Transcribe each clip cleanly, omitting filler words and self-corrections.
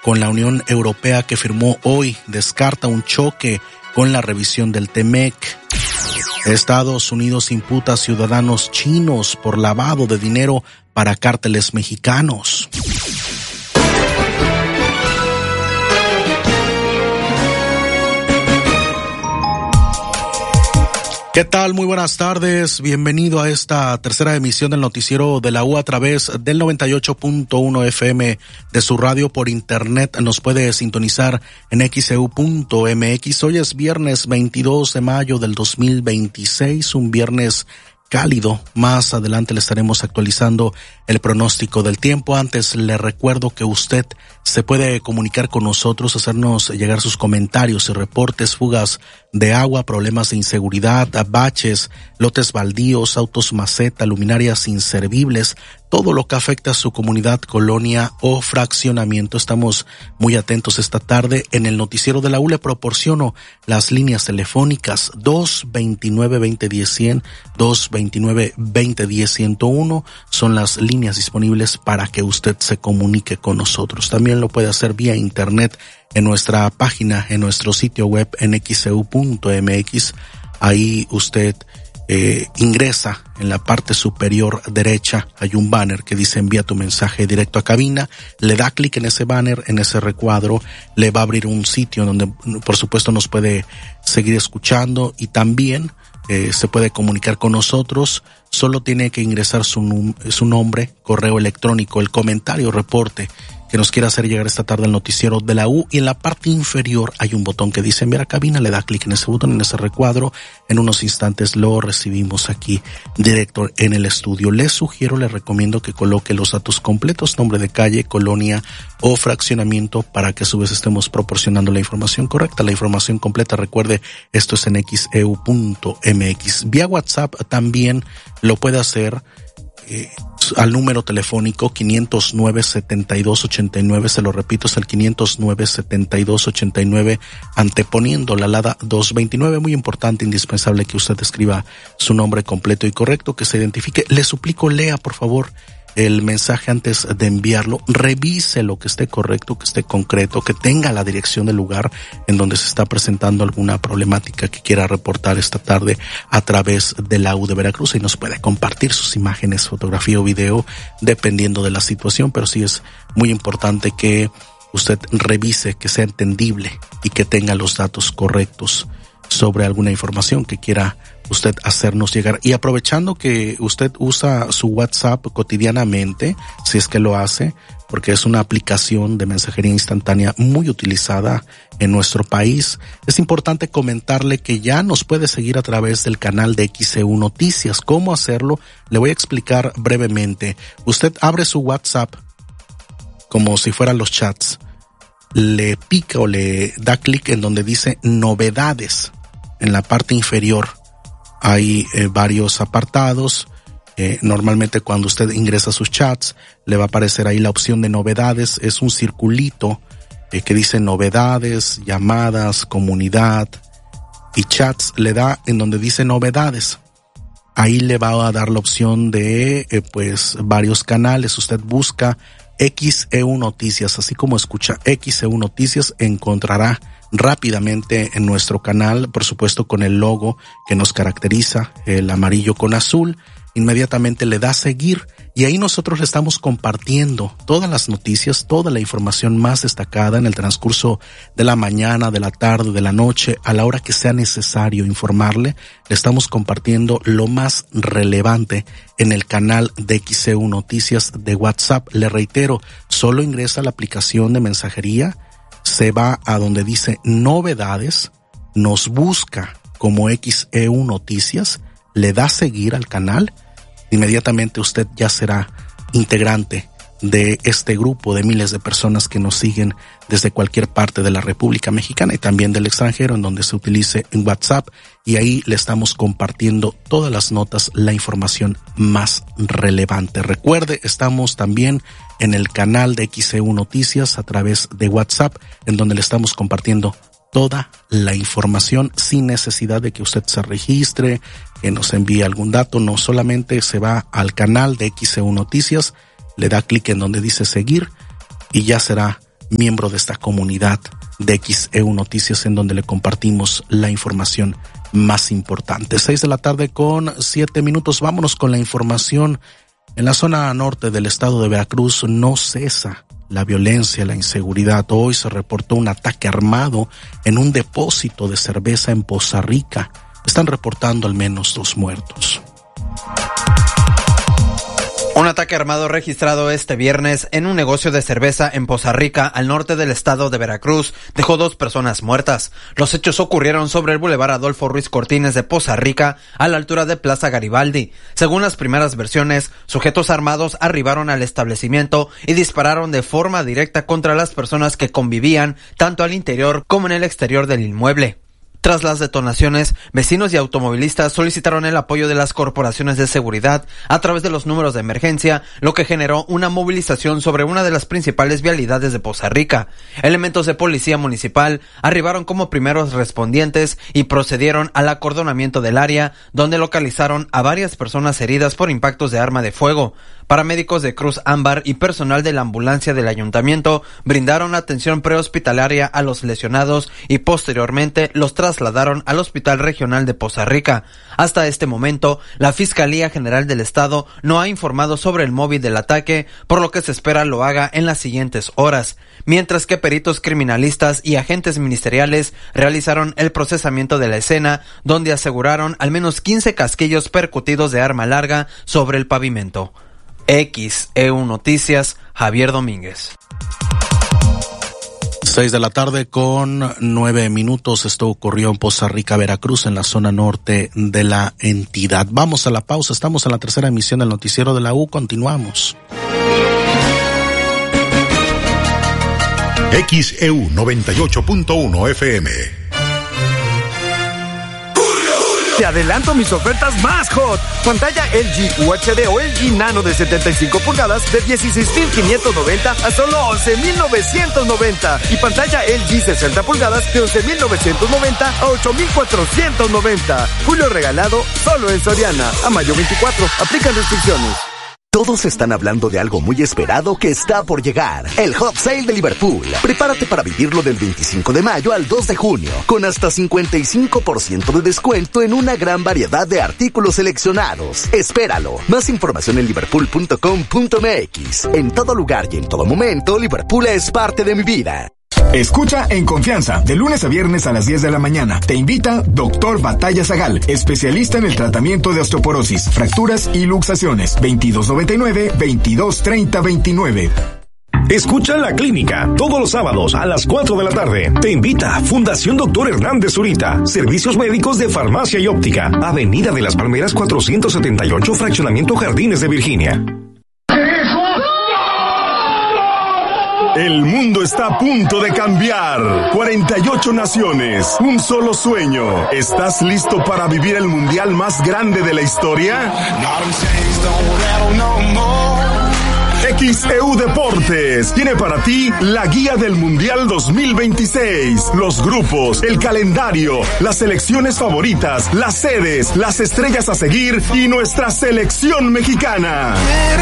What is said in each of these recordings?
con la Unión Europea que firmó hoy descarta un choque con la revisión del TEMEC. Estados Unidos imputa a ciudadanos chinos por lavado de dinero para cárteles mexicanos. ¿Qué tal? Muy buenas tardes. Bienvenido a esta tercera emisión del noticiero de la U a través del 98.1 FM de su radio por internet. Nos puede sintonizar en xeu.mx. Hoy es viernes 22 de mayo del 2026, un viernes cálido. Más adelante le estaremos actualizando el pronóstico del tiempo. Antes le recuerdo que usted se puede comunicar con nosotros, hacernos llegar sus comentarios y reportes, fugas de agua, problemas de inseguridad, baches, lotes baldíos, autos maceta, luminarias inservibles, todo lo que afecta a su comunidad, colonia o fraccionamiento. Estamos muy atentos esta tarde. En el noticiero de la U le proporciono las líneas telefónicas 229-2010-100, 229-2010-101. Son las líneas disponibles para que usted se comunique con nosotros. También lo puede hacer vía internet en nuestra página, en nuestro sitio web en xeu.mx. Ahí usted ingresa en la parte superior derecha, hay un banner que dice envía tu mensaje directo a cabina, le da clic en ese banner, en ese recuadro, le va a abrir un sitio donde por supuesto nos puede seguir escuchando y también se puede comunicar con nosotros. Solo tiene que ingresar su nombre, correo electrónico, el comentario, reporte que nos quiera hacer llegar esta tarde al noticiero de la U, y en la parte inferior hay un botón que dice enviar a cabina, le da clic en ese botón, en ese recuadro, en unos instantes lo recibimos aquí directo en el estudio. Le recomiendo que coloque los datos completos, nombre de calle, colonia o fraccionamiento, para que a su vez estemos proporcionando la información correcta, la información completa. Recuerde, esto es en xeu.mx. Vía WhatsApp también lo puede hacer al número telefónico 509-7289, se lo repito, es el 509-7289, anteponiendo la alada 229. Muy importante, indispensable que usted escriba su nombre completo y correcto, que se identifique. Le suplico, lea por favor el mensaje antes de enviarlo, revise lo que esté correcto, que esté concreto, que tenga la dirección del lugar en donde se está presentando alguna problemática que quiera reportar esta tarde a través de la U de Veracruz, y nos puede compartir sus imágenes, fotografía o video, dependiendo de la situación, pero sí es muy importante que usted revise, que sea entendible y que tenga los datos correctos sobre alguna información que quiera usted hacernos llegar. Y aprovechando que usted usa su WhatsApp cotidianamente, si es que lo hace, porque es una aplicación de mensajería instantánea muy utilizada en nuestro país, es importante comentarle que ya nos puede seguir a través del canal de XEU Noticias. ¿Cómo hacerlo? Le voy a explicar brevemente. Usted abre su WhatsApp como si fueran los chats, le pica o le da clic en donde dice novedades. En la parte inferior hay varios apartados. Normalmente cuando usted ingresa a sus chats, le va a aparecer ahí la opción de novedades. Es un circulito que dice novedades, llamadas, comunidad y chats. Le da en donde dice novedades. Ahí le va a dar la opción de varios canales. Usted busca XEU Noticias, así como escucha XEU Noticias, encontrará rápidamente en nuestro canal, por supuesto con el logo que nos caracteriza, el amarillo con azul. Inmediatamente le da a seguir y ahí nosotros le estamos compartiendo todas las noticias, toda la información más destacada en el transcurso de la mañana, de la tarde, de la noche, a la hora que sea necesario informarle. Le estamos compartiendo lo más relevante en el canal de XEU Noticias de WhatsApp. Le reitero, solo ingresa a la aplicación de mensajería, se va a donde dice novedades, nos busca como XEU Noticias, le da a seguir al canal. Inmediatamente usted ya será integrante de este grupo de miles de personas que nos siguen desde cualquier parte de la República Mexicana y también del extranjero, en donde se utilice en WhatsApp, y ahí le estamos compartiendo todas las notas, la información más relevante. Recuerde, estamos también en el canal de XEU Noticias a través de WhatsApp, en donde le estamos compartiendo toda la información sin necesidad de que usted se registre, que nos envíe algún dato. No, solamente se va al canal de XEU Noticias, le da clic en donde dice seguir y ya será miembro de esta comunidad de XEU Noticias, en donde le compartimos la información más importante. 6:07 p.m. Vámonos con la información. En la zona norte del estado de Veracruz no cesa la violencia, la inseguridad. Hoy se reportó un ataque armado en un depósito de cerveza en Poza Rica. Están reportando al menos 2 muertos. Un ataque armado registrado este viernes en un negocio de cerveza en Poza Rica, al norte del estado de Veracruz, dejó 2 personas muertas. Los hechos ocurrieron sobre el bulevar Adolfo Ruiz Cortines de Poza Rica, a la altura de Plaza Garibaldi. Según las primeras versiones, sujetos armados arribaron al establecimiento y dispararon de forma directa contra las personas que convivían, tanto al interior como en el exterior del inmueble. Tras las detonaciones, vecinos y automovilistas solicitaron el apoyo de las corporaciones de seguridad a través de los números de emergencia, lo que generó una movilización sobre una de las principales vialidades de Poza Rica. Elementos de policía municipal arribaron como primeros respondientes y procedieron al acordonamiento del área, donde localizaron a varias personas heridas por impactos de arma de fuego. Paramédicos de Cruz Ámbar y personal de la ambulancia del ayuntamiento brindaron atención prehospitalaria a los lesionados y posteriormente los trasladaron al Hospital Regional de Poza Rica. Hasta este momento, la Fiscalía General del Estado no ha informado sobre el móvil del ataque, por lo que se espera lo haga en las siguientes horas, mientras que peritos criminalistas y agentes ministeriales realizaron el procesamiento de la escena, donde aseguraron al menos 15 casquillos percutidos de arma larga sobre el pavimento. XEU Noticias, Javier Domínguez. 6:09 p.m. Esto ocurrió en Poza Rica, Veracruz, en la zona norte de la entidad. Vamos a la pausa. Estamos en la tercera emisión del Noticiero de la U. Continuamos. XEU 98.1 FM. Te adelanto mis ofertas más hot. Pantalla LG UHD o LG Nano de 75 pulgadas de 16,590 a solo 11,990. Y pantalla LG 60 pulgadas de 11,990 a 8,490. Julio regalado solo en Soriana. A mayo 24. Aplican restricciones. Todos están hablando de algo muy esperado que está por llegar. El Hot Sale de Liverpool. Prepárate para vivirlo del 25 de mayo al 2 de junio, con hasta 55% de descuento en una gran variedad de artículos seleccionados. Espéralo. Más información en liverpool.com.mx. En todo lugar y en todo momento, Liverpool es parte de mi vida. Escucha En Confianza, de lunes a viernes a las 10 de la mañana. Te invita Dr. Batalla Zagal, especialista en el tratamiento de osteoporosis, fracturas y luxaciones. 2299-223029. Escucha La Clínica, todos los sábados a las 4 de la tarde. Te invita Fundación Dr. Hernández Zurita, Servicios Médicos de Farmacia y Óptica, Avenida de las Palmeras 478, Fraccionamiento Jardines de Virginia. El mundo está a punto de cambiar. 48 naciones, un solo sueño. ¿Estás listo para vivir el mundial más grande de la historia? XEU Deportes tiene para ti la guía del Mundial 2026, los grupos, el calendario, las selecciones favoritas, las sedes, las estrellas a seguir y nuestra selección mexicana.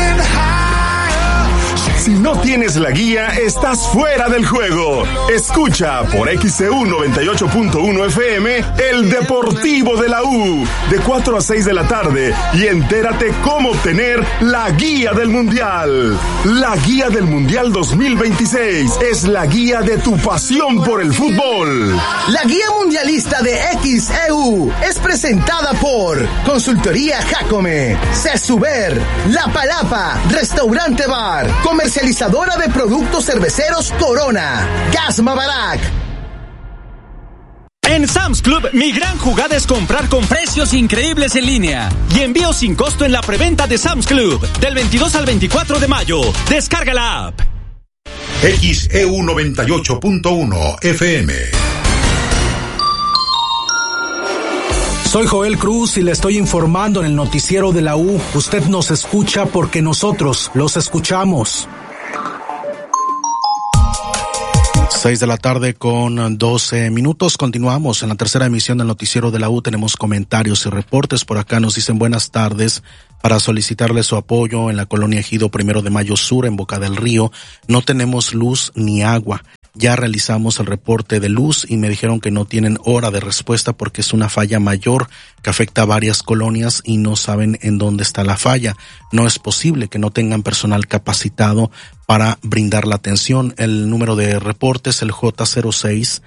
Si no tienes la guía, estás fuera del juego. Escucha por XEU 98.1 FM el Deportivo de la U de 4 a 6 de la tarde y entérate cómo obtener la guía del Mundial. La guía del Mundial 2026 es la guía de tu pasión por el fútbol. La guía mundialista de XEU es presentada por Consultoría Jacome, Cesuber, La Palapa, Restaurante Bar, comercializadora de productos cerveceros Corona, Gas Mavarac. En Sam's Club, mi gran jugada es comprar con precios increíbles en línea y envío sin costo en la preventa de Sam's Club del 22 al 24 de mayo. Descarga la app. XEU 98.1 FM. Soy Joel Cruz y le estoy informando en el Noticiero de la U. Usted nos escucha porque nosotros los escuchamos. 6:00 con 12 minutos. Continuamos en la tercera emisión del noticiero de la U. Tenemos comentarios y reportes. Por acá nos dicen buenas tardes. Para solicitarle su apoyo en la colonia Ejido 1 de Mayo Sur, en Boca del Río, no tenemos luz ni agua. Ya realizamos el reporte de luz y me dijeron que no tienen hora de respuesta porque es una falla mayor que afecta a varias colonias y no saben en dónde está la falla. No es posible que no tengan personal capacitado para brindar la atención. El número de reporte es el J06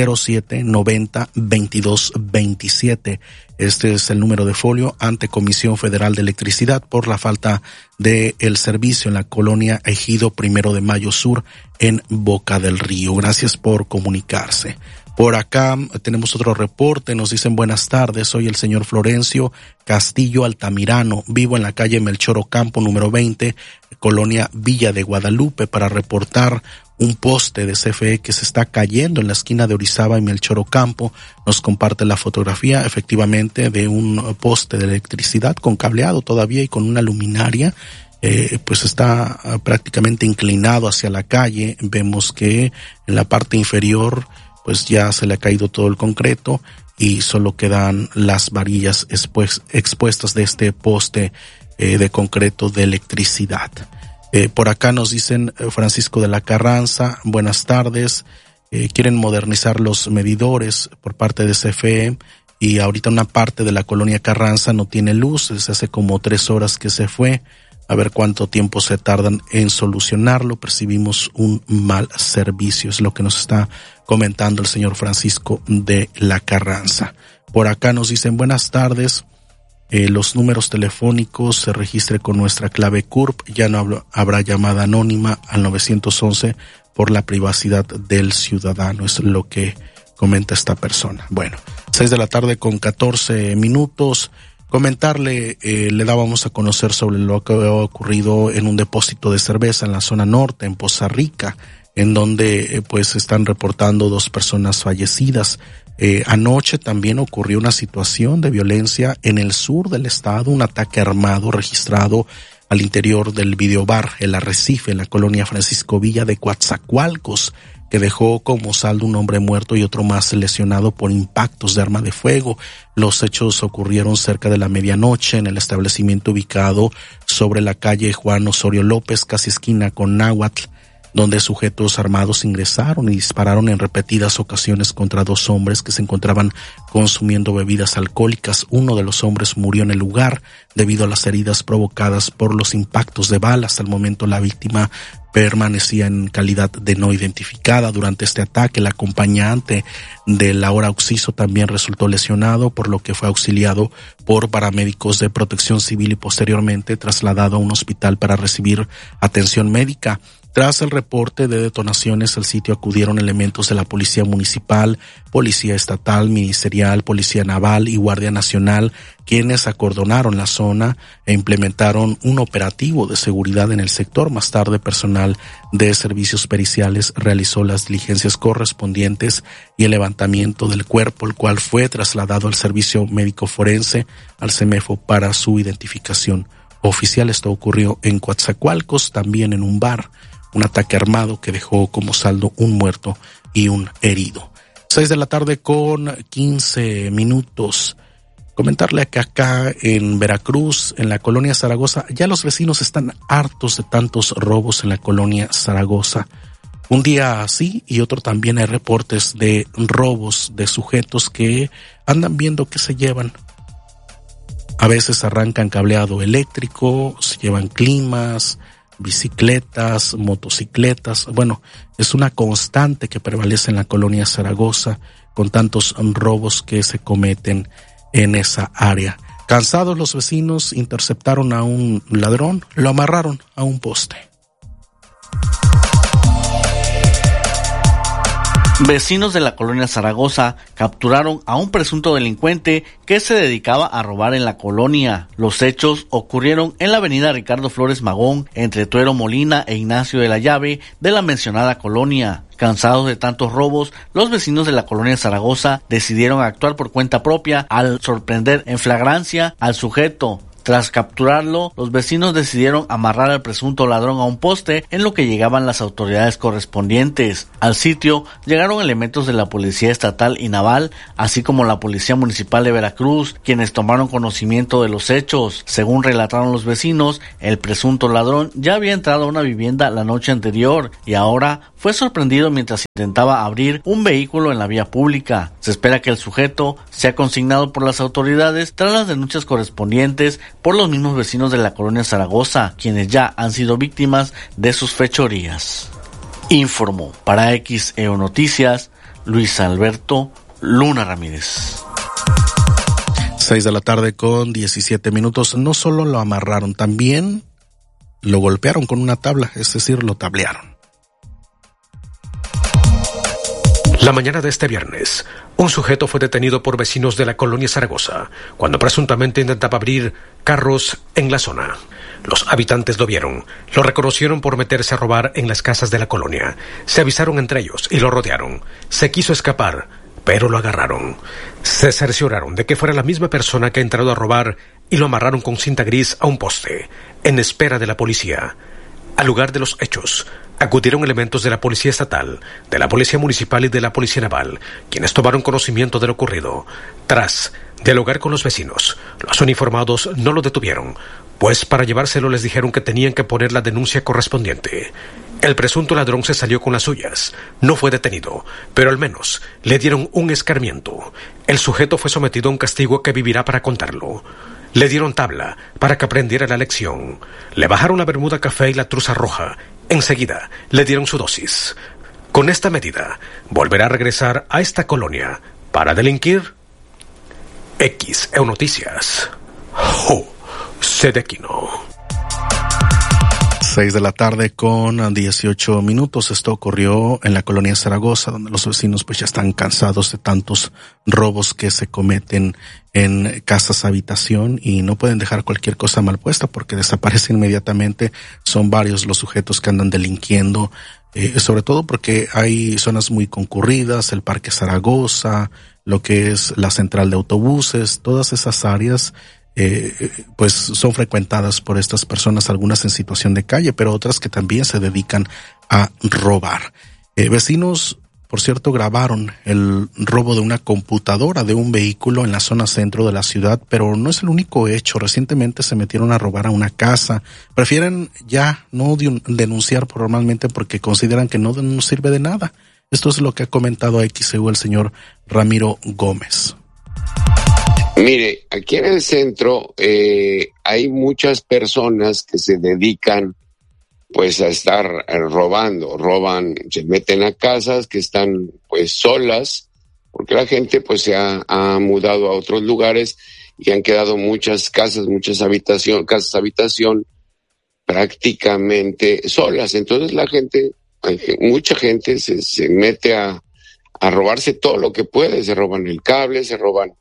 07 90 22 27. Este es el número de folio ante Comisión Federal de Electricidad por la falta de el servicio en la colonia Ejido 1 de Mayo Sur en Boca del Río. Gracias por comunicarse. Por acá tenemos otro reporte, nos dicen buenas tardes, soy el señor Florencio Castillo Altamirano, vivo en la calle Melchor Ocampo número 20, colonia Villa de Guadalupe, para reportar un poste de CFE que se está cayendo en la esquina de Orizaba y Melchor Ocampo. Nos comparte la fotografía efectivamente de un poste de electricidad con cableado todavía y con una luminaria. Pues está prácticamente inclinado hacia la calle. Vemos que en la parte inferior pues ya se le ha caído todo el concreto y solo quedan las varillas expuestas de este poste de concreto de electricidad. Por acá nos dicen Francisco de la Carranza, buenas tardes, quieren modernizar los medidores por parte de CFE y ahorita una parte de la colonia Carranza no tiene luz, desde hace como 3 horas que se fue. A ver cuánto tiempo se tardan en solucionarlo. Percibimos un mal servicio, es lo que nos está comentando el señor Francisco de la Carranza. Por acá nos dicen buenas tardes, los números telefónicos se registre con nuestra clave CURP, ya no habrá llamada anónima al 911 por la privacidad del ciudadano, es lo que comenta esta persona. Bueno, 6:00 con 14 minutos. Comentarle, le dábamos a conocer sobre lo que ha ocurrido en un depósito de cerveza en la zona norte, en Poza Rica, en donde pues están reportando 2 personas fallecidas. Anoche también ocurrió una situación de violencia en el sur del estado, un ataque armado registrado al interior del videobar El Arrecife, en la colonia Francisco Villa de Coatzacoalcos, que dejó como saldo un hombre muerto y otro más lesionado por impactos de arma de fuego. Los hechos ocurrieron cerca de la medianoche en el establecimiento ubicado sobre la calle Juan Osorio López, casi esquina con Náhuatl, donde sujetos armados ingresaron y dispararon en repetidas ocasiones contra 2 hombres que se encontraban consumiendo bebidas alcohólicas. Uno de los hombres murió en el lugar debido a las heridas provocadas por los impactos de balas. Al momento la víctima permanecía en calidad de no identificada. Durante este ataque, el acompañante del ahora occiso también resultó lesionado, por lo que fue auxiliado por paramédicos de Protección Civil y posteriormente trasladado a un hospital para recibir atención médica. Tras el reporte de detonaciones, al sitio acudieron elementos de la Policía Municipal, Policía Estatal, Ministerial, Policía Naval y Guardia Nacional, quienes acordonaron la zona e implementaron un operativo de seguridad en el sector. Más tarde, personal de servicios periciales realizó las diligencias correspondientes y el levantamiento del cuerpo, el cual fue trasladado al Servicio Médico Forense, al CEMEFO, para su identificación oficial. Esto ocurrió en Coatzacoalcos, también en un bar. Un ataque armado que dejó como saldo un muerto y un herido. 6:00 con 15 minutos. Comentarle que acá en Veracruz, en la colonia Zaragoza, ya los vecinos están hartos de tantos robos en la colonia Zaragoza. Un día así y otro también hay reportes de robos de sujetos que andan viendo qué se llevan. A veces arrancan cableado eléctrico, se llevan climas, bicicletas, motocicletas. Bueno, es una constante que prevalece en la colonia Zaragoza con tantos robos que se cometen en esa área. Cansados, los vecinos interceptaron a un ladrón, lo amarraron a un poste. Vecinos de la colonia Zaragoza capturaron a un presunto delincuente que se dedicaba a robar en la colonia. Los hechos ocurrieron en la avenida Ricardo Flores Magón, entre Tuero Molina e Ignacio de la Llave de la mencionada colonia. Cansados de tantos robos, los vecinos de la colonia Zaragoza decidieron actuar por cuenta propia al sorprender en flagrancia al sujeto. Tras capturarlo, los vecinos decidieron amarrar al presunto ladrón a un poste, en lo que llegaban las autoridades correspondientes. Al sitio llegaron elementos de la Policía Estatal y Naval, así como la Policía Municipal de Veracruz, quienes tomaron conocimiento de los hechos. Según relataron los vecinos, el presunto ladrón ya había entrado a una vivienda la noche anterior y ahora fue sorprendido mientras intentaba abrir un vehículo en la vía pública. Se espera que el sujeto sea consignado por las autoridades tras las denuncias correspondientes por los mismos vecinos de la colonia Zaragoza, quienes ya han sido víctimas de sus fechorías. Informó para XEO Noticias Luis Alberto Luna Ramírez. 6 de la tarde con 17 minutos. No solo lo amarraron, también lo golpearon con una tabla, es decir, lo tablearon. La mañana de este viernes, un sujeto fue detenido por vecinos de la colonia Zaragoza cuando presuntamente intentaba abrir carros en la zona. Los habitantes lo vieron, lo reconocieron por meterse a robar en las casas de la colonia. Se avisaron entre ellos y lo rodearon. Se quiso escapar, pero lo agarraron. Se cercioraron de que fuera la misma persona que ha entrado a robar y lo amarraron con cinta gris a un poste, en espera de la policía. Al lugar de los hechos, acudieron elementos de la Policía Estatal, de la Policía Municipal y de la Policía Naval, quienes tomaron conocimiento de lo ocurrido. Tras dialogar con los vecinos, los uniformados no lo detuvieron, pues para llevárselo les dijeron que tenían que poner la denuncia correspondiente. El presunto ladrón se salió con las suyas, no fue detenido, pero al menos le dieron un escarmiento. El sujeto fue sometido a un castigo que vivirá para contarlo. Le dieron tabla para que aprendiera la lección. Le bajaron la bermuda café y la truza roja. Enseguida le dieron su dosis. Con esta medida, volverá a regresar a esta colonia para delinquir. XEO Noticias. Sedequino. 6 de la tarde con 18 minutos. Esto ocurrió en la colonia Zaragoza, donde los vecinos pues ya están cansados de tantos robos que se cometen en casas habitación y no pueden dejar cualquier cosa mal puesta porque desaparece inmediatamente. Son varios los sujetos que andan delinquiendo, sobre todo porque hay zonas muy concurridas, el Parque Zaragoza, lo que es la central de autobuses, todas esas áreas pues son frecuentadas por estas personas, algunas en situación de calle, pero otras que también se dedican a robar. Vecinos, por cierto, grabaron el robo de una computadora de un vehículo en la zona centro de la ciudad, pero no es el único hecho. Recientemente se metieron a robar a una casa. Prefieren ya no denunciar formalmente porque consideran que no sirve de nada. Esto es lo que ha comentado a XEU el señor Ramiro Gómez. Mire, aquí en el centro hay muchas personas que se dedican pues a estar roban, se meten a casas que están pues solas, porque la gente pues se ha mudado a otros lugares y han quedado muchas casas, casas habitación prácticamente solas. Entonces mucha gente se mete a robarse todo lo que puede, se roban el cable, se roban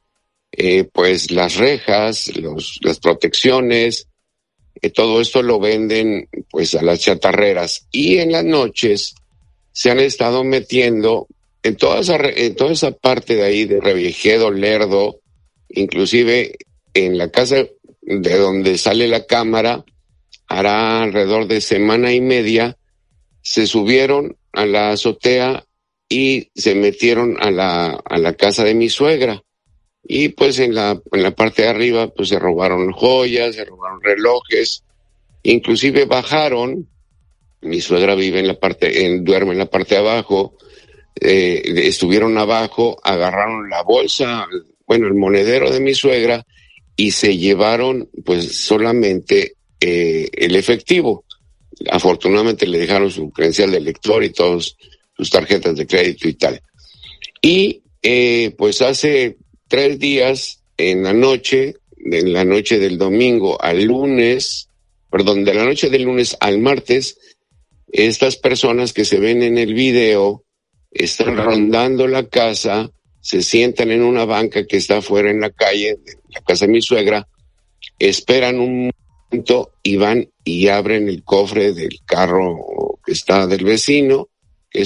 pues las rejas, las protecciones, todo esto lo venden pues a las chatarreras y en las noches se han estado metiendo en toda esa parte de ahí de Revijedo, Lerdo, inclusive en la casa de donde sale la cámara, hará alrededor de semana y media, se subieron a la azotea y se metieron a la casa de mi suegra. Y pues en la parte de arriba pues se robaron joyas, se robaron relojes, inclusive bajaron. Mi suegra vive duerme en la parte de abajo, estuvieron abajo, agarraron la bolsa, el monedero de mi suegra y se llevaron pues solamente el efectivo. Afortunadamente le dejaron su credencial de lector y todas sus tarjetas de crédito y tal. Y pues hace 3 días, de la noche del domingo al lunes, de la noche del lunes al martes, estas personas que se ven en el video están rondando la casa, se sientan en una banca que está afuera en la calle, de la casa de mi suegra, esperan un momento y van y abren el cofre del carro que está del vecino, que es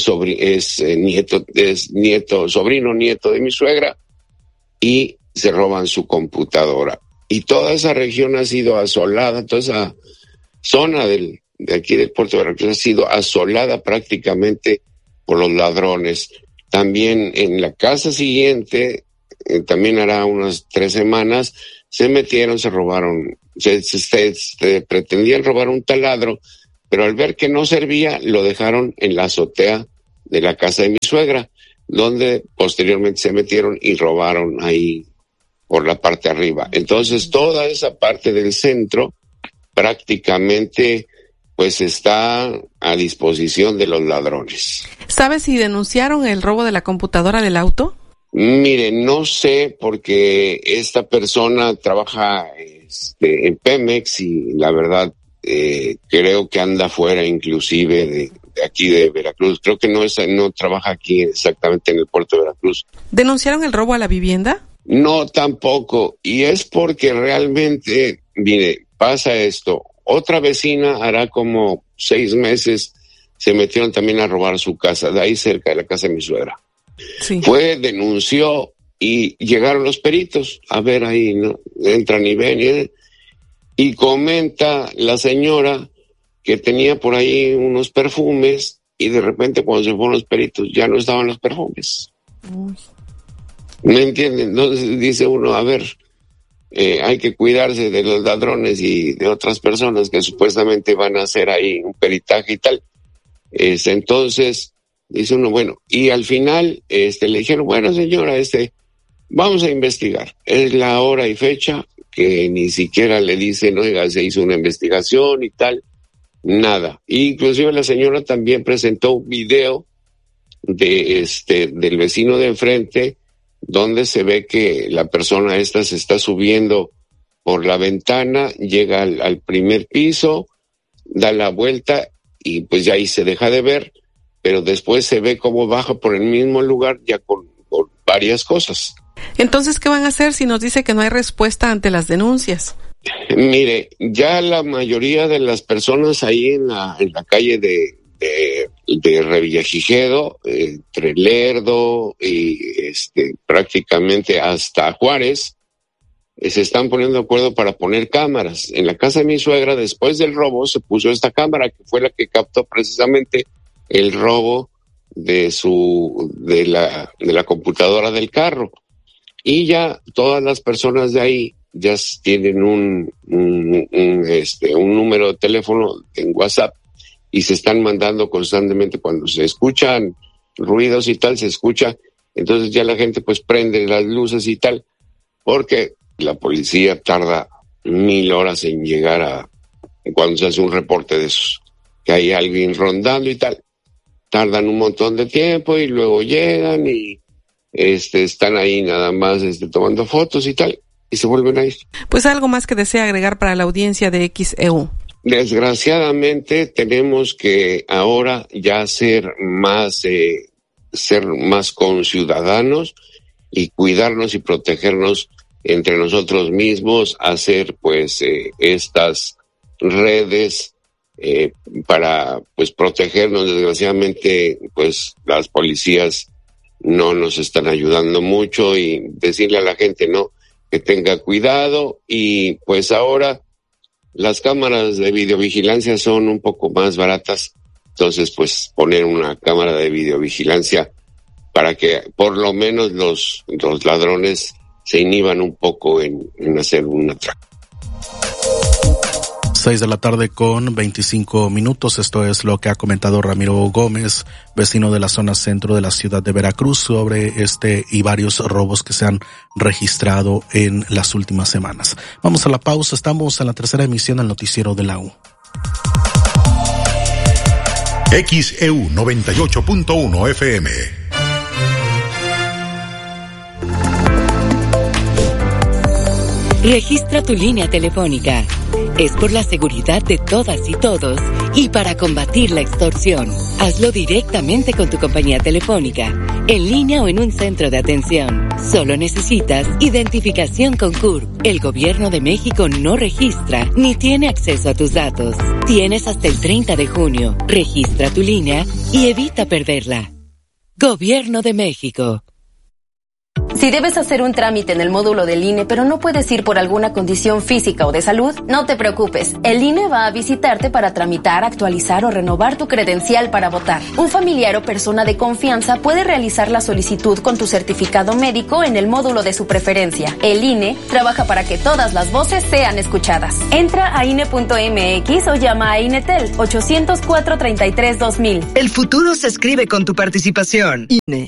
sobrino nieto de mi suegra, y se roban su computadora. y toda esa región ha sido asolada, toda esa zona de aquí del puerto de Veracruz ha sido asolada prácticamente por los ladrones. También en la casa siguiente, también hará unas 3 semanas, se metieron, se robaron, se pretendían robar un taladro, pero al ver que no servía, lo dejaron en la azotea de la casa de mi suegra, donde posteriormente se metieron y robaron ahí por la parte arriba. Entonces, toda esa parte del centro prácticamente pues está a disposición de los ladrones. ¿Sabes si denunciaron el robo de la computadora del auto? Mire, no sé, porque esta persona trabaja en Pemex y la verdad creo que anda fuera inclusive de aquí de Veracruz. Creo que no trabaja aquí exactamente en el puerto de Veracruz. ¿Denunciaron el robo a la vivienda? No, tampoco. Y es porque realmente, mire, pasa esto. Otra vecina hará como 6 meses se metieron también a robar su casa, de ahí cerca de la casa de mi suegra. Sí. Denunció y llegaron los peritos a ver ahí, ¿no? Entran y ven y comenta la señora que tenía por ahí unos perfumes y de repente cuando se fueron los peritos ya no estaban los perfumes. Uy. ¿Me entienden? Entonces dice uno, a ver, hay que cuidarse de los ladrones y de otras personas que supuestamente van a hacer ahí un peritaje y tal. Entonces dice uno, bueno, y al final le dijeron, bueno señora, vamos a investigar. Es la hora y fecha que ni siquiera le dicen, oiga, se hizo una investigación y tal, nada. Inclusive la señora también presentó un video del vecino de enfrente, donde se ve que la persona se está subiendo por la ventana, llega al primer piso, da la vuelta y pues ya ahí se deja de ver, pero después se ve cómo baja por el mismo lugar ya con varias cosas. Entonces, ¿qué van a hacer si nos dice que no hay respuesta ante las denuncias? Mire, ya la mayoría de las personas ahí en la calle de Revillagigedo, entre Lerdo y prácticamente hasta Juárez, se están poniendo de acuerdo para poner cámaras. En la casa de mi suegra, después del robo, se puso esta cámara que fue la que captó precisamente el robo de la computadora del carro. Y ya todas las personas de ahí ya tienen un número de teléfono en WhatsApp y se están mandando constantemente cuando se escuchan ruidos y tal, se escucha, entonces ya la gente pues prende las luces y tal, porque la policía tarda 1000 horas en llegar cuando se hace un reporte de esos, que hay alguien rondando y tal, tardan un montón de tiempo y luego llegan y están ahí nada más tomando fotos y tal, y se vuelven a ir. Pues algo más que desea agregar para la audiencia de XEU. Desgraciadamente tenemos que ahora ya ser más conciudadanos y cuidarnos y protegernos entre nosotros mismos, hacer pues estas redes para pues protegernos. Desgraciadamente pues las policías no nos están ayudando mucho y decirle a la gente que tenga cuidado y pues ahora las cámaras de videovigilancia son un poco más baratas, entonces pues poner una cámara de videovigilancia para que por lo menos los ladrones se inhiban un poco en hacer un atraco. 6:25 p.m. Esto es lo que ha comentado Ramiro Gómez, vecino de la zona centro de la ciudad de Veracruz, sobre y varios robos que se han registrado en las últimas semanas. Vamos a la pausa, estamos en la tercera emisión del noticiero de la U. XEU 98.1 FM. Registra tu línea telefónica. Es por la seguridad de todas y todos y para combatir la extorsión. Hazlo directamente con tu compañía telefónica, en línea o en un centro de atención. Solo necesitas identificación con CURP. El Gobierno de México no registra ni tiene acceso a tus datos. Tienes hasta el 30 de junio. Registra tu línea y evita perderla. Gobierno de México. Si debes hacer un trámite en el módulo del INE, pero no puedes ir por alguna condición física o de salud, no te preocupes. El INE va a visitarte para tramitar, actualizar o renovar tu credencial para votar. Un familiar o persona de confianza puede realizar la solicitud con tu certificado médico en el módulo de su preferencia. El INE trabaja para que todas las voces sean escuchadas. Entra a INE.mx o llama a INETEL 804-33-2000. El futuro se escribe con tu participación. INE.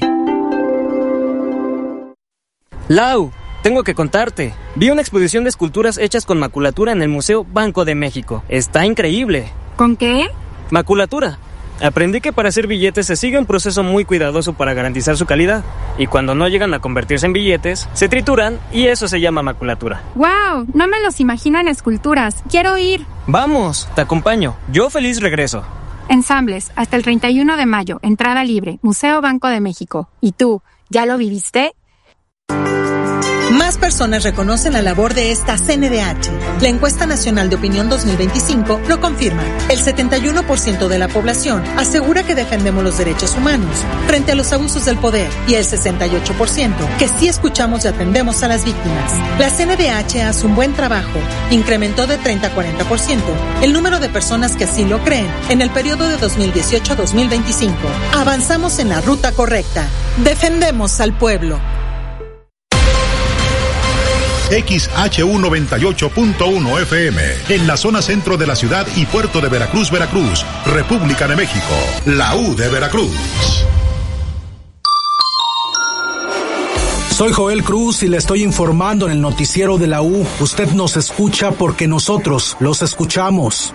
Lau, tengo que contarte. Vi una exposición de esculturas hechas con maculatura en el Museo Banco de México. Está increíble. ¿Con qué? Maculatura. Aprendí que para hacer billetes se sigue un proceso muy cuidadoso para garantizar su calidad. Y cuando no llegan a convertirse en billetes, se trituran y eso se llama maculatura. ¡Wow! No me los imagino en esculturas. Quiero ir. Vamos, te acompaño. Yo feliz regreso. Ensambles, hasta el 31 de mayo. Entrada libre. Museo Banco de México. ¿Y tú, ya lo viviste? Más personas reconocen la labor de esta CNDH. La Encuesta Nacional de Opinión 2025 lo confirma. El 71% de la población asegura que defendemos los derechos humanos frente a los abusos del poder y el 68% que sí escuchamos y atendemos a las víctimas. La CNDH hace un buen trabajo. Incrementó de 30 a 40% el número de personas que así lo creen en el periodo de 2018 a 2025. Avanzamos en la ruta correcta. Defendemos al pueblo. XHU 98.1 FM, en la zona centro de la ciudad y puerto de Veracruz, Veracruz, República de México, la U de Veracruz. Soy Joel Cruz y le estoy informando en el noticiero de la U. Usted nos escucha porque nosotros los escuchamos.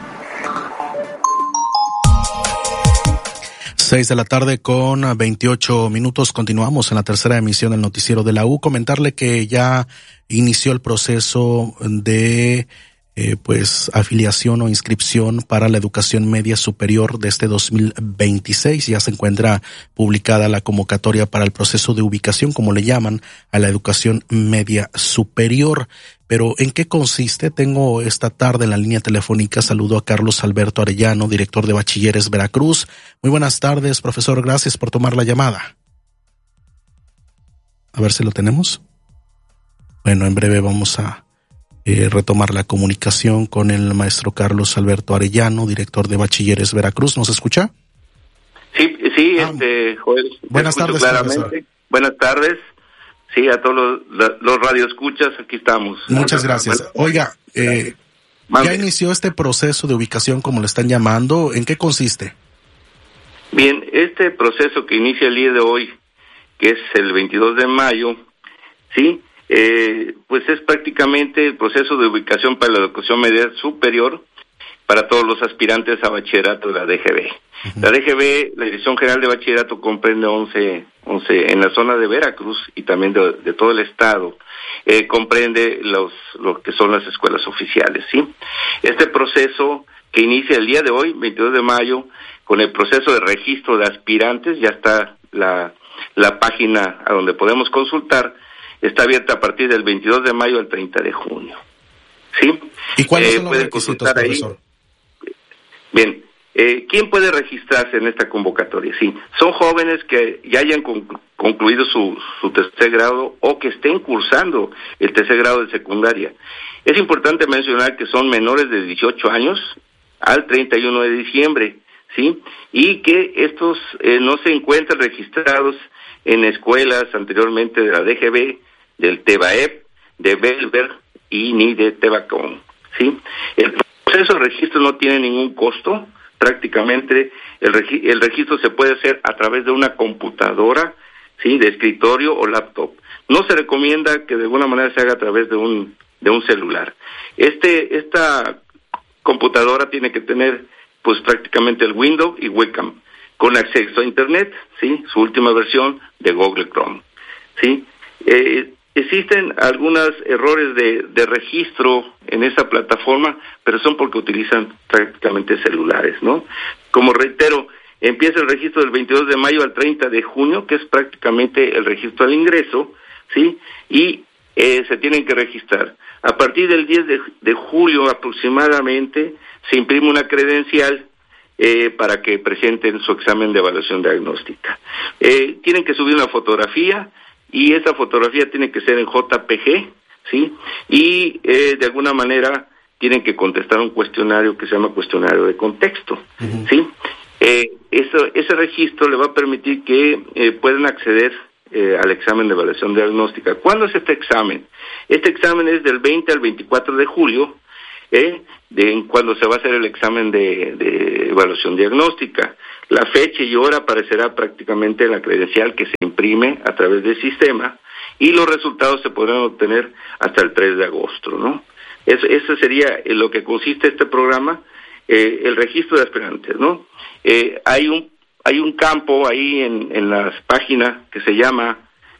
6 de la tarde con 28 minutos. Continuamos en la tercera emisión del noticiero de la U. Comentarle que ya inició el proceso de afiliación o inscripción para la educación media superior de este 2026. Ya se encuentra publicada la convocatoria para el proceso de ubicación, como le llaman, a la educación media superior. Pero ¿en qué consiste? Tengo esta tarde en la línea telefónica, saludo a Carlos Alberto Arellano, director de Bachilleres Veracruz. Muy buenas tardes, profesor, gracias por tomar la llamada. A ver si lo tenemos. Bueno, en breve vamos a retomar la comunicación con el maestro Carlos Alberto Arellano, director de Bachilleres Veracruz. ¿Nos escucha? Sí, Joel. Buenas tardes, profesor. Buenas tardes. Sí, a todos los radioescuchas, aquí estamos. Muchas gracias. Oiga, ya inició este proceso de ubicación, como le están llamando. ¿En qué consiste? Bien, este proceso que inicia el día de hoy, que es el 22 de mayo, ¿sí? Pues es prácticamente el proceso de ubicación para la educación media superior para todos los aspirantes a bachillerato de la DGB. La DGB, la Dirección General de Bachillerato, comprende 11 en la zona de Veracruz y también de todo el estado. Comprende lo que son las escuelas oficiales, ¿sí? Este proceso que inicia el día de hoy, 22 de mayo, con el proceso de registro de aspirantes, ya está la página a donde podemos consultar, está abierta a partir del 22 de mayo al 30 de junio. ¿Sí? ¿Y cuáles son los requisitos, profesor? Bien, ¿quién puede registrarse en esta convocatoria? Sí, son jóvenes que ya hayan concluido su tercer grado o que estén cursando el tercer grado de secundaria. Es importante mencionar que son menores de 18 años al 31 de diciembre, ¿sí? Y que estos no se encuentran registrados en escuelas anteriormente de la DGB, del TEBAEP, de Belver y ni de Tebacón, ¿sí? El proceso de registro no tiene ningún costo. Prácticamente el registro se puede hacer a través de una computadora, ¿sí? De escritorio o laptop. No se recomienda que de alguna manera se haga a través de un celular. Esta computadora tiene que tener pues prácticamente el Windows y webcam con acceso a internet, ¿sí? Su última versión de Google Chrome, ¿sí? Existen algunos errores de registro en esa plataforma, pero son porque utilizan prácticamente celulares, ¿no? Como reitero, empieza el registro del 22 de mayo al 30 de junio, que es prácticamente el registro al ingreso, ¿sí? Y se tienen que registrar. A partir del 10 de julio aproximadamente se imprime una credencial para que presenten su examen de evaluación diagnóstica. Tienen que subir una fotografía y esa fotografía tiene que ser en JPG, ¿sí? Y de alguna manera tienen que contestar un cuestionario que se llama cuestionario de contexto, ¿sí? Ese registro le va a permitir que puedan acceder al examen de evaluación diagnóstica. ¿Cuándo es este examen? Este examen es del 20 al 24 de julio, cuando se va a hacer el examen de evaluación diagnóstica. La fecha y hora aparecerá prácticamente en la credencial que se imprime a través del sistema, y los resultados se podrán obtener hasta el 3 de agosto, ¿no? Eso sería lo que consiste este programa, el registro de aspirantes, ¿no? Hay un campo ahí en las páginas que se llama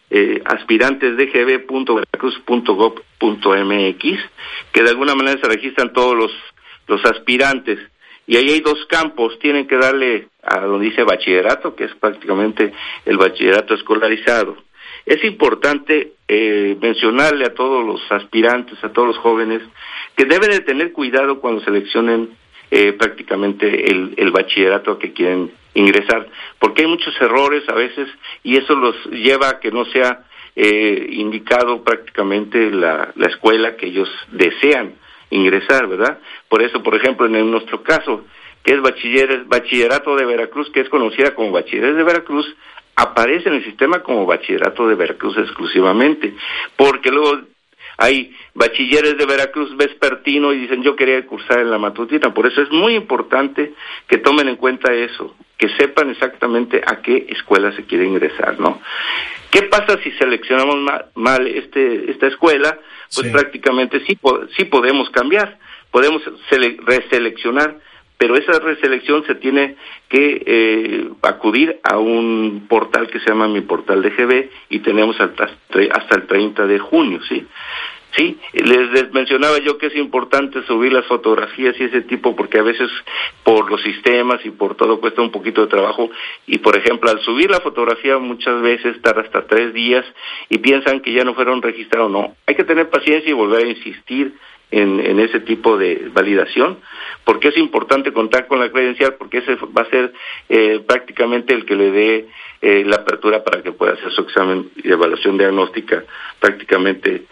aspirantesdgb.veracruz.gov.mx, que de alguna manera se registran todos los aspirantes, y ahí hay dos campos. Tienen que darle a donde dice bachillerato, que es prácticamente el bachillerato escolarizado. Es importante mencionarle a todos los aspirantes, a todos los jóvenes, que deben de tener cuidado cuando seleccionen prácticamente el bachillerato a que quieren ingresar, porque hay muchos errores a veces, y eso los lleva a que no sea indicado prácticamente la escuela que ellos desean ingresar, ¿verdad? Por eso, por ejemplo, en nuestro caso, que es Bachillerato de Veracruz, que es conocida como Bachilleres de Veracruz, aparece en el sistema como Bachillerato de Veracruz exclusivamente, porque luego hay Bachilleres de Veracruz vespertino y dicen yo quería cursar en la matutina. Por eso es muy importante que tomen en cuenta eso, que sepan exactamente a qué escuela se quiere ingresar, ¿no? ¿Qué pasa si seleccionamos mal esta escuela? Pues prácticamente sí podemos cambiar, podemos reseleccionar, pero esa reselección se tiene que acudir a un portal que se llama Mi Portal de GB, y tenemos hasta el 30 de junio, ¿sí? Sí, les mencionaba yo que es importante subir las fotografías y ese tipo, porque a veces por los sistemas y por todo cuesta un poquito de trabajo, y por ejemplo al subir la fotografía muchas veces tarda hasta 3 días y piensan que ya no fueron registrados. No, hay que tener paciencia y volver a insistir en ese tipo de validación, porque es importante contar con la credencial, porque ese va a ser prácticamente el que le dé la apertura para que pueda hacer su examen de evaluación diagnóstica prácticamente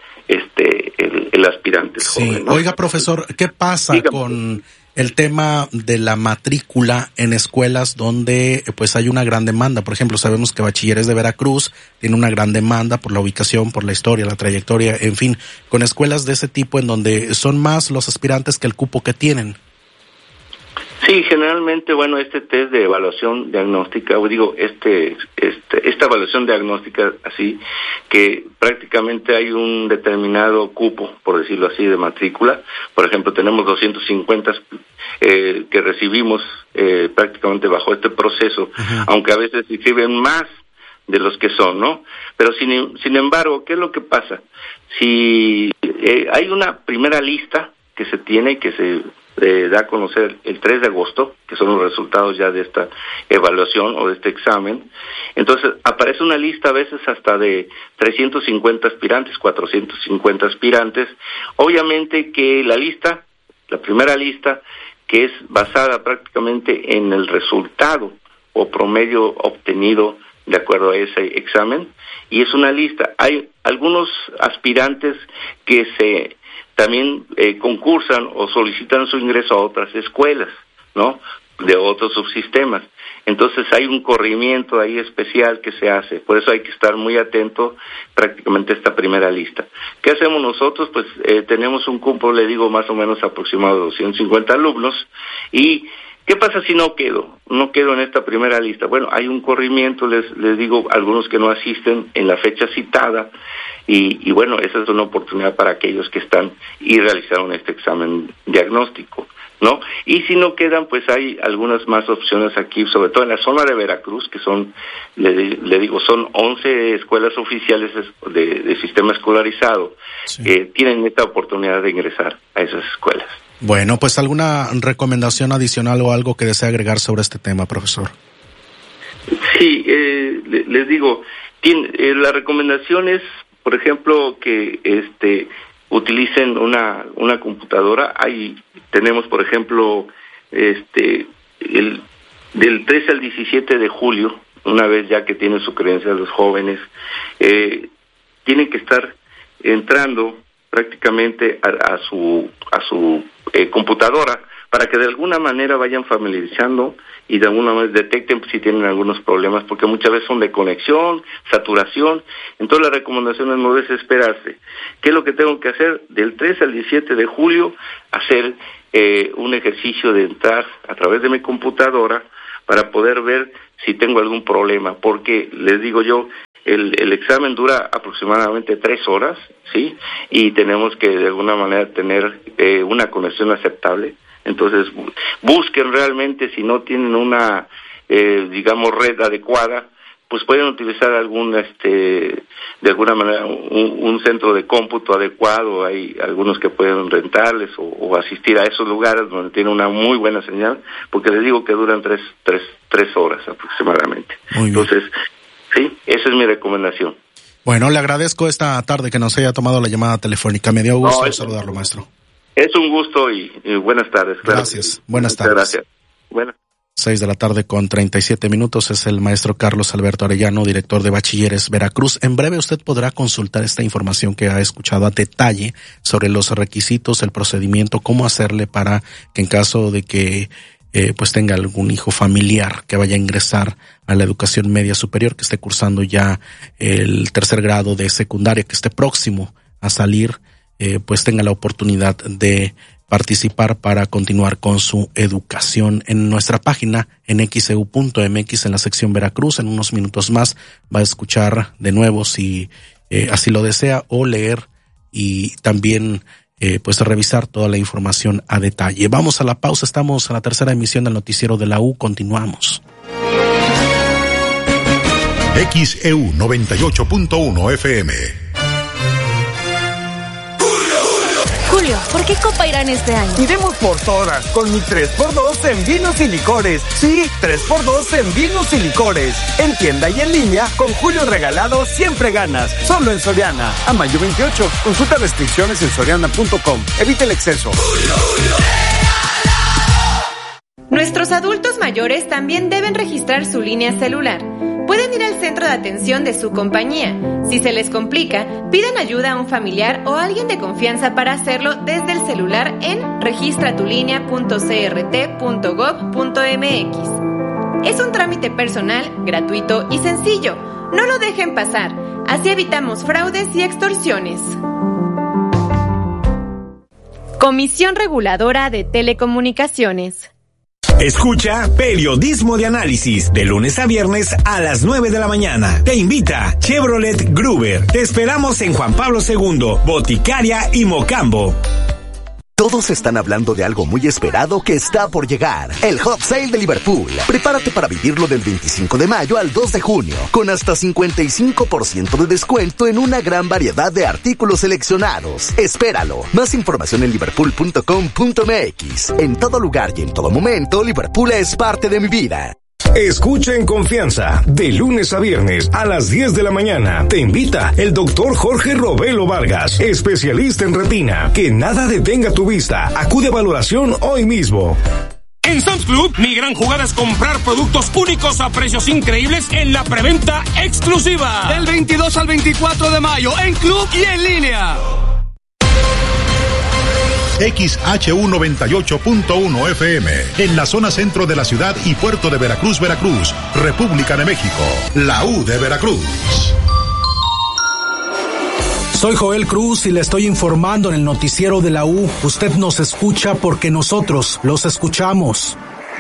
el aspirante joven, ¿no? Oiga, profesor, ¿qué pasa con el tema de la matrícula en escuelas donde pues hay una gran demanda? Por ejemplo, sabemos que Bachilleres de Veracruz tiene una gran demanda por la ubicación, por la historia, la trayectoria, en fin, con escuelas de ese tipo en donde son más los aspirantes que el cupo que tienen. Sí, generalmente, bueno, este test de evaluación diagnóstica, esta evaluación diagnóstica, así que prácticamente hay un determinado cupo, por decirlo así, de matrícula. Por ejemplo, tenemos 250 que recibimos prácticamente bajo este proceso, aunque a veces se inscriben más de los que son, ¿no? Pero sin embargo, ¿qué es lo que pasa? Si hay una primera lista que se tiene y que se da a conocer el 3 de agosto, que son los resultados ya de esta evaluación o de este examen, entonces aparece una lista a veces hasta de 350 aspirantes, 450 aspirantes. Obviamente que la primera lista, que es basada prácticamente en el resultado o promedio obtenido de acuerdo a ese examen, y es una lista. Hay algunos aspirantes que también concursan o solicitan su ingreso a otras escuelas, ¿no?, de otros subsistemas. Entonces hay un corrimiento ahí especial que se hace, por eso hay que estar muy atento prácticamente a esta primera lista. ¿Qué hacemos nosotros? Pues tenemos un cupo, le digo, más o menos aproximado de 250 alumnos, y ¿qué pasa si no quedo en esta primera lista? Bueno, hay un corrimiento, les digo, algunos que no asisten en la fecha citada, y bueno, esa es una oportunidad para aquellos que están y realizaron este examen diagnóstico, ¿no? Y si no quedan, pues hay algunas más opciones aquí, sobre todo en la zona de Veracruz, que son, le digo, son 11 escuelas oficiales de sistema escolarizado, que tienen esta oportunidad de ingresar a esas escuelas. Bueno, pues alguna recomendación adicional o algo que desea agregar sobre este tema, profesor. Sí, les digo, la recomendación es, por ejemplo, que utilicen una computadora. Tenemos, por ejemplo, del 13 al 17 de julio una vez ya que tienen su credencial los jóvenes, tienen que estar entrando prácticamente a su computadora para que de alguna manera vayan familiarizando y de alguna manera detecten si tienen algunos problemas, porque muchas veces son de conexión, saturación. Entonces la recomendación es no desesperarse. ¿Qué es lo que tengo que hacer? Del 3 al 17 de julio, hacer un ejercicio de entrar a través de mi computadora para poder ver si tengo algún problema, porque les digo yo, el examen dura aproximadamente 3 horas, ¿sí? Y tenemos que de alguna manera tener una conexión aceptable. Entonces busquen realmente, si no tienen una digamos red adecuada, pues pueden utilizar algún de alguna manera un centro de cómputo adecuado. Hay algunos que pueden rentarles o asistir a esos lugares donde tiene una muy buena señal, porque les digo que duran tres horas aproximadamente. Entonces, sí, esa es mi recomendación. Bueno, le agradezco esta tarde que nos haya tomado la llamada telefónica. Me dio gusto saludarlo, maestro. Es un gusto y buenas tardes. Claro. Gracias. Buenas tardes. Gracias. Buenas. 6:37 p.m. Es el maestro Carlos Alberto Arellano, director de Bachilleres Veracruz. En breve usted podrá consultar esta información que ha escuchado a detalle sobre los requisitos, el procedimiento, cómo hacerle para que en caso de que pues tenga algún hijo familiar que vaya a ingresar a la educación media superior, que esté cursando ya el 3er grado de secundaria, que esté próximo a salir, pues tenga la oportunidad de participar para continuar con su educación. En nuestra página en xeu.mx, en la sección Veracruz, en unos minutos más va a escuchar de nuevo, si así lo desea, o leer y también pues revisar toda la información a detalle. Vamos a la pausa, estamos en la 3ª emisión del noticiero de la U, continuamos. XEU 98.1 FM. Julio, ¿por qué Copa Irán este año? Iremos por todas, con mi 3x2 en vinos y licores. Sí, 3x2 en vinos y licores. En tienda y en línea, con Julio regalado siempre ganas. Solo en Soriana. A mayo 28. Consulta restricciones en soriana.com. Evita el exceso. Nuestros adultos mayores también deben registrar su línea celular. Pueden ir al centro de atención de su compañía. Si se les complica, pidan ayuda a un familiar o a alguien de confianza para hacerlo desde el celular en registratulinea.crt.gov.mx. Es un trámite personal, gratuito y sencillo. No lo dejen pasar. Así evitamos fraudes y extorsiones. Comisión Reguladora de Telecomunicaciones. Escucha Periodismo de Análisis de lunes a viernes a las 9 de la mañana. Te invita Chevrolet Gruber. Te esperamos en Juan Pablo II, Boticaria y Mocambo. Todos están hablando de algo muy esperado que está por llegar. El Hot Sale de Liverpool. Prepárate para vivirlo del 25 de mayo al 2 de junio, con hasta 55% de descuento en una gran variedad de artículos seleccionados. Espéralo. Más información en liverpool.com.mx. En todo lugar y en todo momento, Liverpool es parte de mi vida. Escucha en confianza, de lunes a viernes a las 10 de la mañana. Te invita el doctor Jorge Robelo Vargas, especialista en retina. Que nada detenga tu vista. Acude a valoración hoy mismo. En Sam's Club, mi gran jugada es comprar productos únicos a precios increíbles en la preventa exclusiva. Del 22 al 24 de mayo, en club y en línea. XHU 98.1 FM, en la zona centro de la ciudad y puerto de Veracruz, Veracruz, República de México, la U de Veracruz. Soy Joel Cruz y le estoy informando en el noticiero de la U. Usted nos escucha porque nosotros los escuchamos.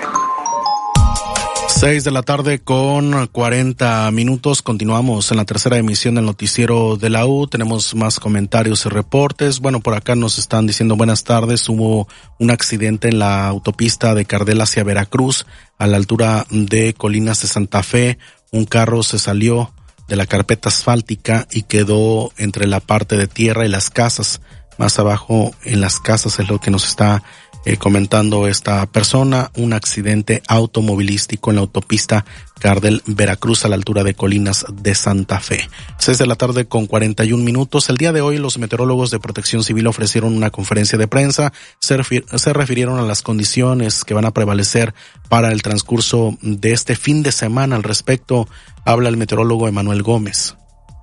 6:40 p.m. Continuamos en la 3ª emisión del noticiero de la U. Tenemos más comentarios y reportes. Bueno, por acá nos están diciendo buenas tardes. Hubo un accidente en la autopista de Cardel hacia Veracruz, a la altura de Colinas de Santa Fe. Un carro se salió de la carpeta asfáltica y quedó entre la parte de tierra y las casas. Más abajo en las casas es lo que nos está comentando esta persona, un accidente automovilístico en la autopista Gardel Veracruz a la altura de Colinas de Santa Fe. 6:41 p.m. El día de hoy los meteorólogos de Protección Civil ofrecieron una conferencia de prensa, se refirieron a las condiciones que van a prevalecer para el transcurso de este fin de semana. Al respecto, habla el meteorólogo Emanuel Gómez.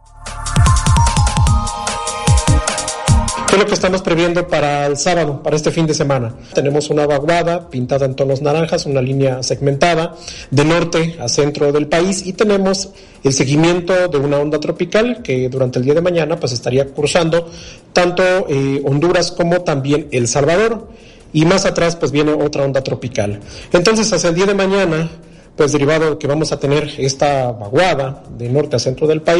¿Qué es lo que estamos previendo para el sábado, para este fin de semana? Tenemos una vaguada pintada en tonos naranjas, una línea segmentada de norte a centro del país, y tenemos el seguimiento de una onda tropical que durante el día de mañana pues estaría cruzando tanto Honduras como también El Salvador, y más atrás pues viene otra onda tropical. Entonces hacia el día de mañana, pues derivado de que vamos a tener esta vaguada de norte a centro del país,